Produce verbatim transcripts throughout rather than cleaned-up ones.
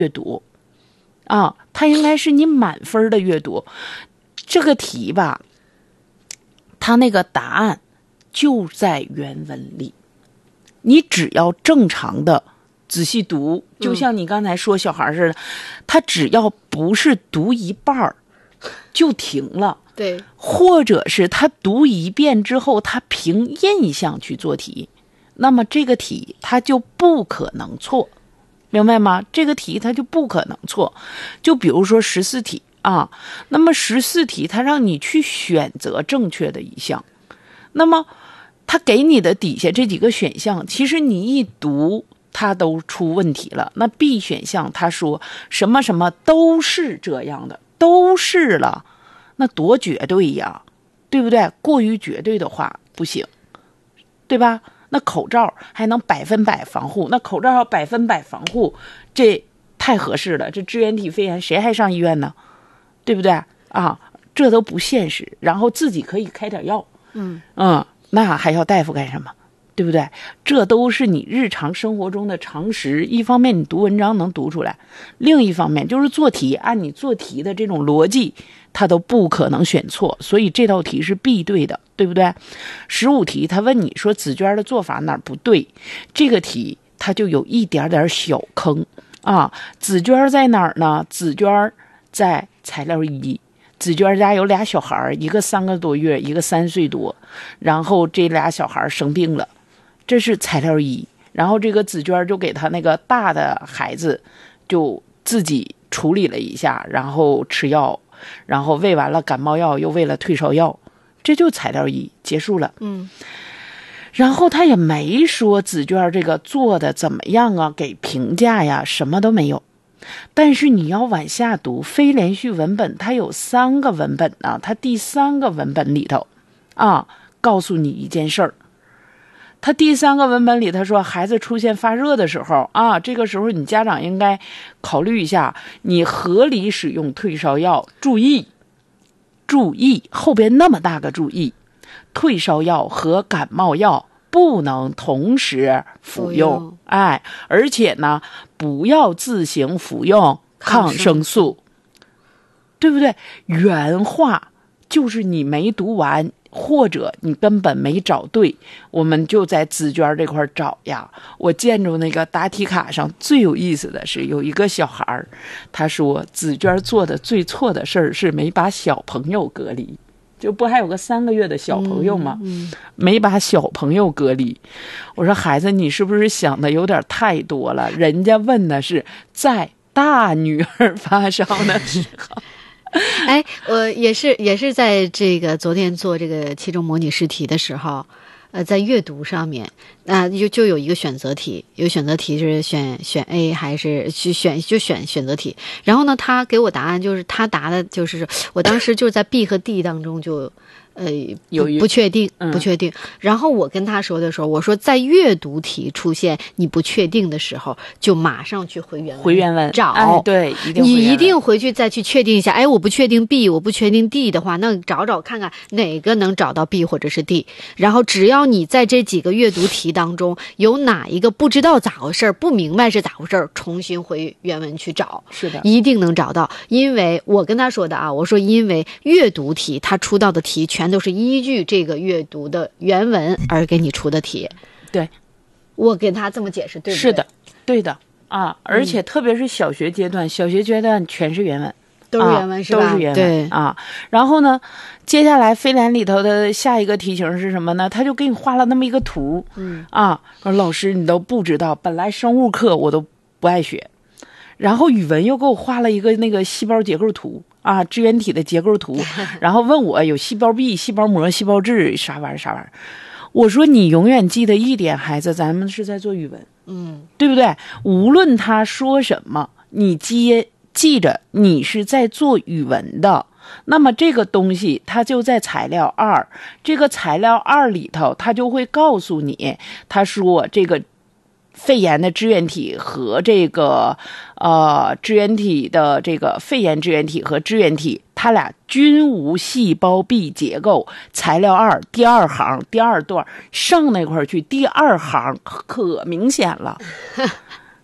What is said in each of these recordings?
阅读啊，它应该是你满分的阅读。这个题吧，它那个答案就在原文里，你只要正常的仔细读，就像你刚才说小孩似的，他只要不是读一半就停了， 对， 或者是他读一遍之后，他凭印象去做题，那么这个题他就不可能错，明白吗？这个题他就不可能错。就比如说十四题啊，那么十四题他让你去选择正确的一项，那么他给你的底下这几个选项，其实你一读它都出问题了。那 B 选项他说什么什么都是这样的，都是了，那多绝对呀，对不对？过于绝对的话不行，对吧？那口罩还能百分百防护，那口罩要百分百防护，这太合适了。这支原体肺炎谁还上医院呢？对不对啊？这都不现实。然后自己可以开点药， 嗯嗯，那还要大夫干什么？对不对？这都是你日常生活中的常识。一方面你读文章能读出来，另一方面就是做题，按你做题的这种逻辑，它都不可能选错，所以这道题是必对的，对不对？十五题他问你说紫娟的做法哪儿不对，这个题它就有一点点小坑啊。紫娟在哪儿呢？紫娟在材料一。紫娟家有俩小孩，一个三个多月，一个三岁多，然后这俩小孩生病了，这是材料一。然后这个紫娟就给他那个大的孩子就自己处理了一下，然后吃药，然后喂完了感冒药，又喂了退烧药，这就材料一结束了。 嗯， 然后他也没说紫娟这个做的怎么样啊，给评价呀，什么都没有。但是你要往下读，非连续文本它有三个文本呢，它第三个文本里头啊，告诉你一件事儿。他第三个文本里他说，孩子出现发热的时候啊，这个时候你家长应该考虑一下，你合理使用退烧药。注意注意后边那么大个注意，退烧药和感冒药不能同时服用，服用哎，而且呢，不要自行服用抗生素，对不对？原话就是你没读完，或者你根本没找对，我们就在紫娟这块找呀。我见着那个答题卡上最有意思的是，有一个小孩他说紫娟做的最错的事儿是没把小朋友隔离。就不还有个三个月的小朋友吗？ 嗯嗯、 没把小朋友隔离。我说孩子，你是不是想的有点太多了？人家问的是在大女儿发烧的时候。 哎，我也是也是在这个昨天做这个期中模拟试题的时候，呃，在阅读上面，啊、呃，就就有一个选择题，有选择题是选选 A 还是去选就选选择题，然后呢，他给我答案就是他答的就是我当时就是在 B 和 D 当中就。呃， 不不确定， 嗯、 不确定。然后我跟他说的时候，我说在阅读题出现你不确定的时候，就马上去回原文， 回原文找。 哎、对，一定你一定回去再去确定一下。哎，我不确定 B， 我不确定 D 的话，那找找看看哪个能找到 B 或者是 D。然后只要你在这几个阅读题当中有哪一个不知道咋回事，不明白是咋回事，重新回原文去找， 是的， 一定能找到。因为我跟他说的啊，我说因为阅读题他出到的题全都是依据这个阅读的原文而给你出的题。 对， 我跟他这么解释，对不对？ 是的，对的啊，而且特别是小学阶段，嗯、小学阶段全是原文， 都是原文、啊、是吧？ 都是原文， 对啊。然后呢，接下来非联里头的下一个题型是什么呢？他就给你画了那么一个图， 嗯啊，说老师你都不知道，本来生物课我都不爱学，然后语文又给我画了一个那个细胞结构图。啊，支原体的结构图，然后问我有细胞壁、细胞膜、细胞质啥玩意儿啥玩意儿。我说你永远记得一点，孩子，咱们是在做语文， 嗯， 对不对？无论他说什么，你记记着你是在做语文的。那么这个东西它就在材料二，这个材料二里头，它就会告诉你，他说这个。肺炎的支原体和这个呃支原体的这个肺炎支原体和支原体，它俩均无细胞壁结构。材料二第二行第二段上那块去，第二行可明显了。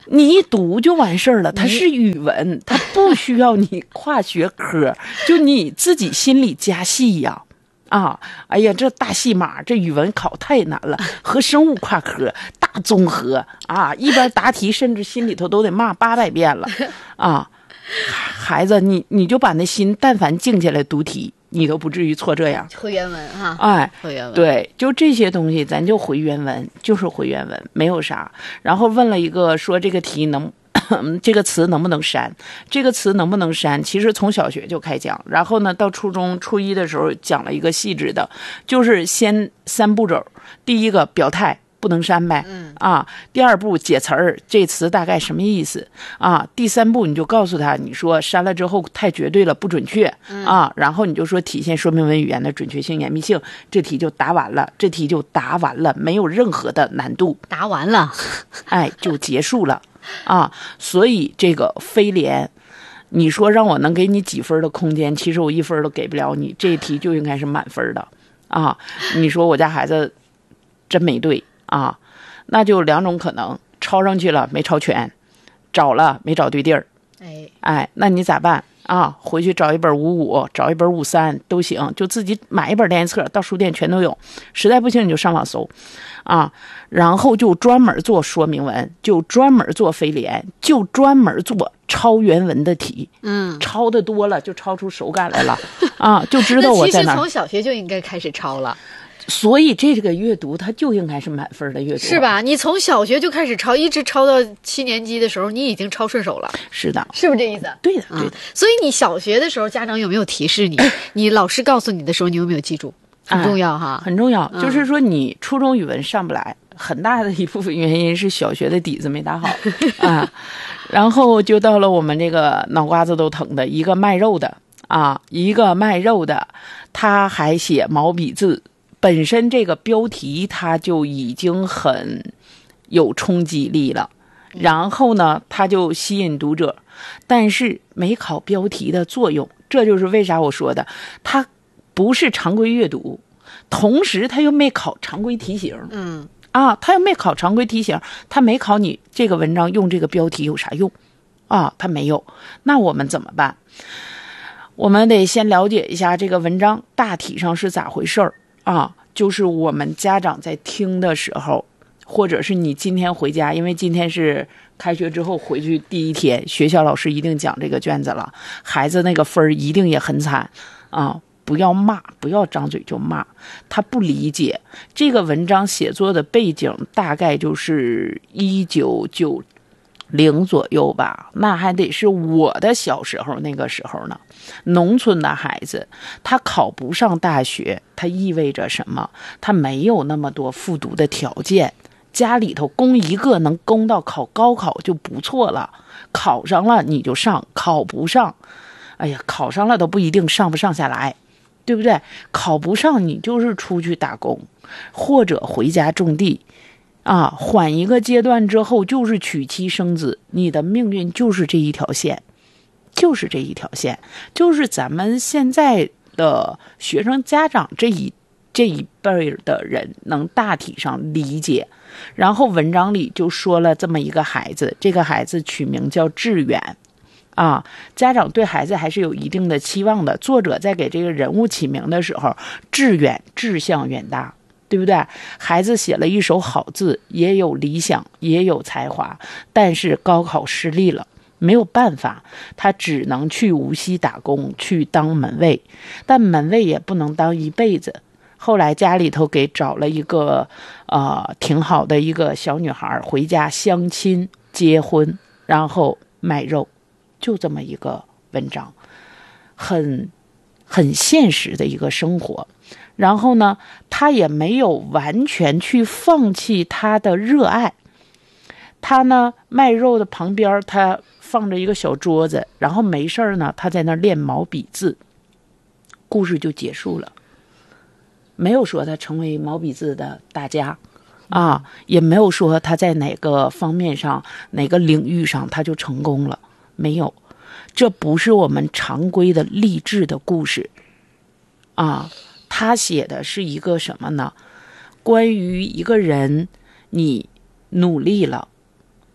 你一读就完事儿了，它是语文，它不需要你跨学科，就你自己心里加戏呀。啊，哎呀，这大戏码，这语文考太难了，和生物跨科大综合啊，一边答题，甚至心里头都得骂八百遍了啊。孩子，你你就把那心但凡静下来读题，你都不至于错这样。 回原文哈， 哎， 回原文， 对，就这些东西，咱就回原文，就是回原文，没有啥。然后问了一个说这个题能。这个词能不能删？这个词能不能删？其实从小学就开讲，然后呢，到初中初一的时候讲了一个细致的，就是先三步骤。第一个表态不能删呗， 嗯啊，第二步解词儿，这词大概什么意思啊？第三步你就告诉他，你说删了之后太绝对了，不准确、嗯、啊，然后你就说体现说明文语言的准确性、严密性，这题就答完了，这题就答完了，没有任何的难度， 答完了， 哎，就结束了。啊，所以这个非联，你说让我能给你几分的空间，其实我一分都给不了你，这一题就应该是满分的啊。你说我家孩子真没对啊，那就两种可能，抄上去了没抄全，找了没找对地儿， 哎哎，那你咋办啊？回去找一本五五，找一本五三都行，就自己买一本练习册，到书店全都有。实在不行你就上网搜，啊，然后就专门做说明文，就专门做非联，就专门做抄原文的题。 嗯， 抄的多了就抄出手感来了啊，就知道我在哪。 其实从小学就应该开始抄了。 所以这个阅读它就应该是满分的阅读， 是吧？你从小学就开始抄，一直抄到七年级的时候，你已经抄顺手了。 是的， 是不是这意思？ 对的，对的、嗯。 所以你小学的时候，家长有没有提示你？你老师告诉你的时候，你有没有记住？很重要哈， 哎、很重要、嗯。就是说，你初中语文上不来，很大的一部分原因是小学的底子没打好啊。然后就到了我们这个脑瓜子都疼的一个卖肉的啊，一个卖肉的，他还写毛笔字。本身这个标题它就已经很有冲击力了，然后呢，它就吸引读者，但是没考标题的作用，这就是为啥我说的，它不是常规阅读，同时它又没考常规题型， 嗯啊，它又没考常规题型，它没考你这个文章用这个标题有啥用啊？它没有，那我们怎么办？我们得先了解一下这个文章大体上是咋回事儿。啊，就是我们家长在听的时候，或者是你今天回家，因为今天是开学之后回去第一天，学校老师一定讲这个卷子了，孩子那个分一定也很惨啊！不要骂，不要张嘴就骂，他不理解这个文章写作的背景，大概就是一九九零左右吧，那还得是我的小时候那个时候呢。农村的孩子他考不上大学，他意味着什么？他没有那么多复读的条件，家里头供一个能供到考高考就不错了，考上了你就上，考不上哎呀考上了都不一定上不上下来，对不对？考不上你就是出去打工或者回家种地啊，缓一个阶段之后就是娶妻生子，你的命运就是这一条线，就是这一条线，就是咱们现在的学生家长这一这一辈的人能大体上理解。然后文章里就说了这么一个孩子，这个孩子取名叫志远啊，家长对孩子还是有一定的期望的。作者在给这个人物起名的时候，志远，志向远大，对不对？孩子写了一手好字，也有理想，也有才华，但是高考失利了，没有办法，他只能去无锡打工，去当门卫，但门卫也不能当一辈子。后来家里头给找了一个呃挺好的一个小女孩，回家相亲结婚，然后卖肉，就这么一个文章，很很现实的一个生活。然后呢，他也没有完全去放弃他的热爱。他呢卖肉的旁边他放着一个小桌子，然后没事儿呢他在那儿练毛笔字，故事就结束了。没有说他成为毛笔字的大家啊，也没有说他在哪个方面上哪个领域上他就成功了，没有。这不是我们常规的励志的故事啊，他写的是一个什么呢？关于一个人，你努力了，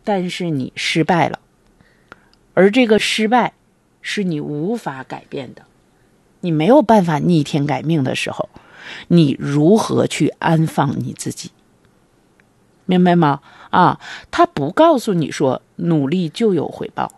但是你失败了，而这个失败是你无法改变的，你没有办法逆天改命的时候，你如何去安放你自己？明白吗？啊，他不告诉你说努力就有回报，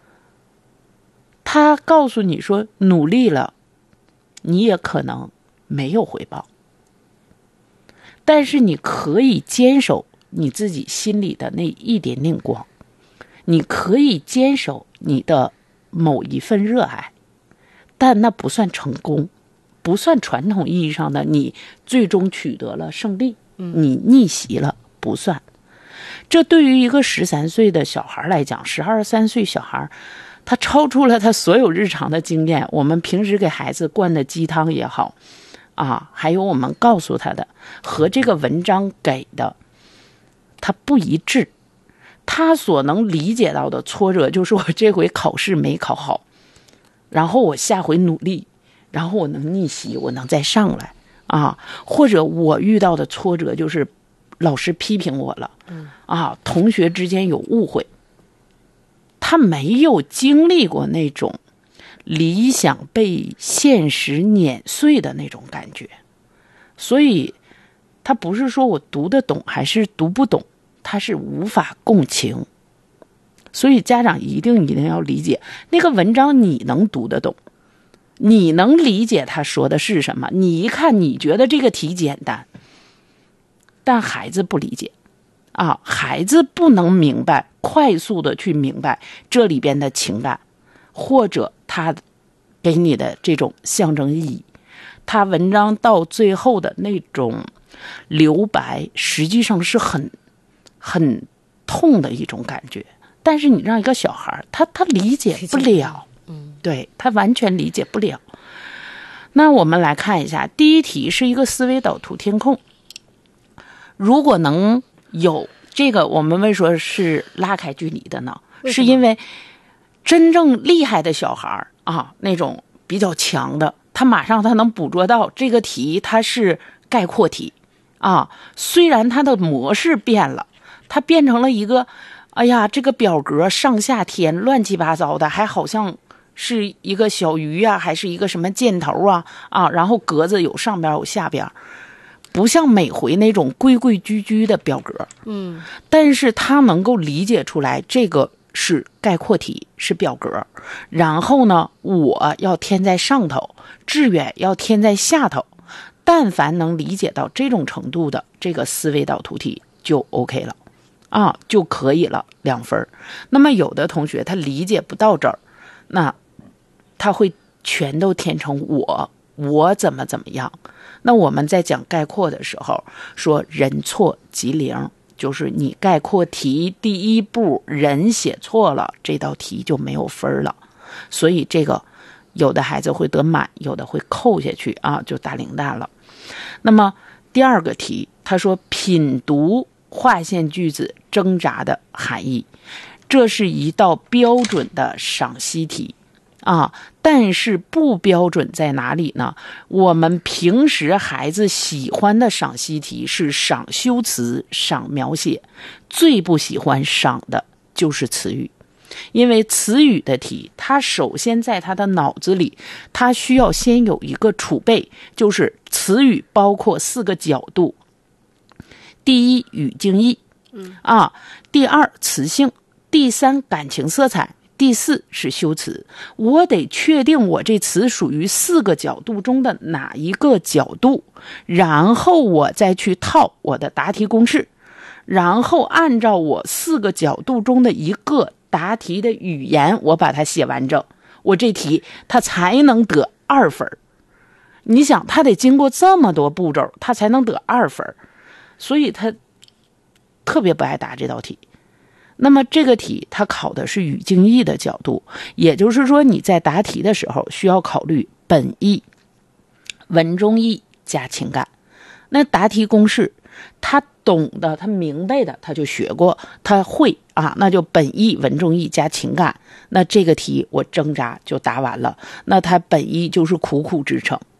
他告诉你说努力了，你也可能没有回报，但是你可以坚守你自己心里的那一点点光，你可以坚守你的某一份热爱，但那不算成功，不算传统意义上的你最终取得了胜利，你逆袭了，不算。这对于一个十三岁的小孩来讲，十二三岁小孩，他超出了他所有日常的经验。我们平时给孩子灌的鸡汤也好啊，还有我们告诉他的和这个文章给的他不一致。他所能理解到的挫折就是我这回考试没考好，然后我下回努力，然后我能逆袭，我能再上来啊。或者我遇到的挫折就是老师批评我了，啊，同学之间有误会。他没有经历过那种理想被现实碾碎的那种感觉，所以他不是说我读得懂还是读不懂，他是无法共情。所以家长一定一定要理解，那个文章你能读得懂，你能理解他说的是什么，你一看你觉得这个题简单，但孩子不理解啊，孩子不能明白，快速的去明白这里边的情感，或者他给你的这种象征意义，他文章到最后的那种留白，实际上是很很痛的一种感觉。但是你让一个小孩，他他理解不了，嗯，对，他完全理解不了。那我们来看一下，第一题是一个思维导图填空。如果能有这个，我们为什么是拉开距离的呢？是因为真正厉害的小孩啊，那种比较强的，他马上他能捕捉到这个题它是概括题啊，虽然它的模式变了，它变成了一个，哎呀，这个表格上下填乱七八糟的，还好像是一个小鱼啊，还是一个什么箭头啊啊，然后格子有上边有下边。不像每回那种规规矩矩的表格，嗯，但是他能够理解出来这个是概括题，是表格，然后呢，我要填在上头，志远要填在下头，但凡能理解到这种程度的这个思维导图题就 OK 了啊，就可以了，两分。那么有的同学他理解不到这儿，那他会全都填成我我怎么怎么样。那我们在讲概括的时候说人错即零，就是你概括题第一步人写错了，这道题就没有分了。所以这个有的孩子会得满，有的会扣下去啊，就打零蛋了。那么第二个题，他说品读划线句子挣扎的含义，这是一道标准的赏析题啊，但是不标准在哪里呢？我们平时孩子喜欢的赏析题是赏修辞、赏描写，最不喜欢赏的就是词语。因为词语的题，他首先在他的脑子里，他需要先有一个储备，就是词语包括四个角度：第一，语境义，嗯啊；第二，词性；第三，感情色彩；第四是修辞。我得确定我这词属于四个角度中的哪一个角度，然后我再去套我的答题公式，然后按照我四个角度中的一个答题的语言，我把它写完整，我这题它才能得二分。你想，他得经过这么多步骤，他才能得二分，所以他特别不爱答这道题。那么这个题它考的是语境义的角度，也就是说你在答题的时候需要考虑本意、文中意加情感。那答题公式他懂的，他明白的他就学过，他会啊，那就本意、文中意加情感。那这个题我挣扎就答完了，那他本意就是苦苦支撑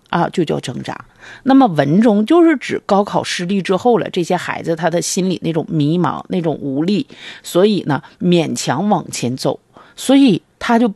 啊，就叫挣扎。那么文中就是指高考失利之后了，这些孩子他的心里那种迷茫，那种无力，所以呢勉强往前走，所以他就